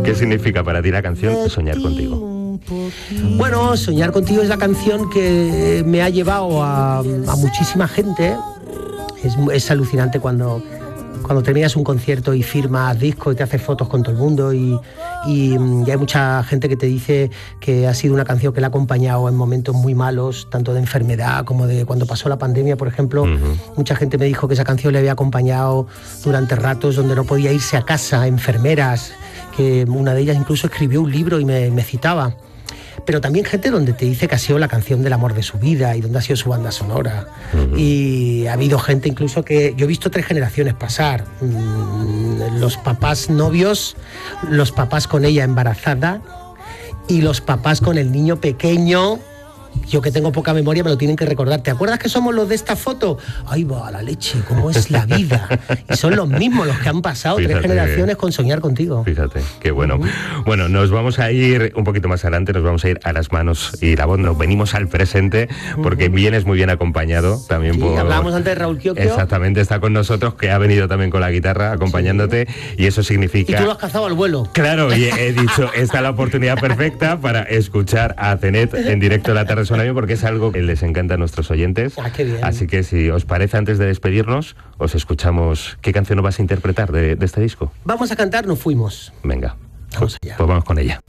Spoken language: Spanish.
¿Qué significa para ti la canción Soñar Contigo? Bueno, Soñar Contigo es la canción que me ha llevado a muchísima gente. Es alucinante cuando terminas un concierto y firmas disco y te haces fotos con todo el mundo y hay mucha gente que te dice que ha sido una canción que le ha acompañado en momentos muy malos, tanto de enfermedad como de cuando pasó la pandemia, por ejemplo. Mucha gente me dijo que esa canción le había acompañado durante ratos donde no podía irse a casa, enfermeras, que una de ellas incluso escribió un libro y me citaba. Pero también gente donde te dice que ha sido la canción del amor de su vida y donde ha sido su banda sonora. Y ha habido gente incluso que... Yo he visto 3 generaciones pasar. Los papás novios, los papás con ella embarazada y los papás con el niño pequeño. Yo que tengo poca memoria me lo tienen que recordar. ¿Te acuerdas que somos los de esta foto? ¡Ay, va la leche! ¿Cómo es la vida? Y son los mismos los que han pasado 3 generaciones con Soñar Contigo. Fíjate, qué bueno. Bueno, nos vamos a ir un poquito más adelante, nos vamos a ir a las manos y la voz. Nos venimos al presente porque vienes muy bien acompañado también. Sí, hablábamos antes de Raúl Kioquio. Exactamente, está con nosotros, que ha venido también con la guitarra acompañándote, y eso significa... Y tú lo has cazado al vuelo. Claro, y he dicho, esta es la oportunidad perfecta para escuchar a Zenet en directo en La Tarde Suena Bien, porque es algo que les encanta a nuestros oyentes. Qué bien. Así que si os parece, antes de despedirnos, os escuchamos. ¿Qué canción nos vas a interpretar de este disco? Vamos a cantar Nos Fuimos. Venga, Vamos allá. Pues vamos con ella.